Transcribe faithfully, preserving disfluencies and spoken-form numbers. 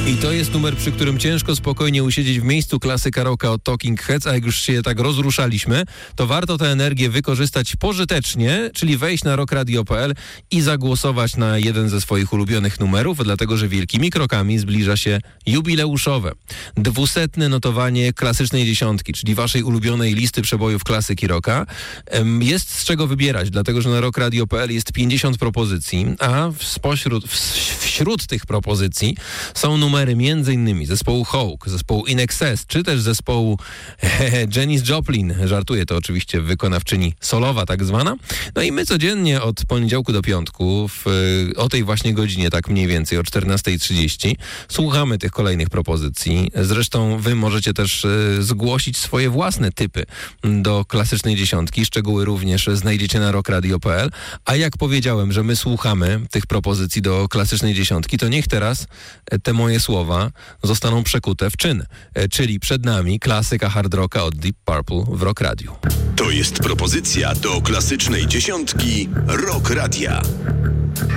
I to jest numer, przy którym ciężko spokojnie usiedzieć w miejscu klasyka rocka od Talking Heads, a jak już się tak rozruszaliśmy, to warto tę energię wykorzystać pożytecznie, czyli wejść na rock radio kropka p l i zagłosować na jeden ze swoich ulubionych numerów, dlatego że wielkimi krokami zbliża się jubileuszowe, dwusetne notowanie klasycznej dziesiątki, czyli waszej ulubionej listy przebojów klasyki rocka. Jest z czego wybierać, dlatego że na rock radio kropka p l jest pięćdziesiąt propozycji, a spośród, wśród tych propozycji są numery między innymi zespołu Hawk, zespołu In Excess, czy też zespołu Janis Joplin. Żartuję, to oczywiście wykonawczyni solowa tak zwana. No i my codziennie od poniedziałku do piątku w, o tej właśnie godzinie, tak mniej więcej o czternasta trzydzieści słuchamy tych kolejnych propozycji. Zresztą wy możecie też zgłosić swoje własne typy do klasycznej dziesiątki. Szczegóły również znajdziecie na rock radio kropka p l. A jak powiedziałem, że my słuchamy tych propozycji do klasycznej dziesiątki, to niech teraz te moje słowa zostaną przekute w czyn. Czyli przed nami klasyka hard rocka od Deep Purple w Rock Radio. To jest propozycja do klasycznej dziesiątki Rock Radia.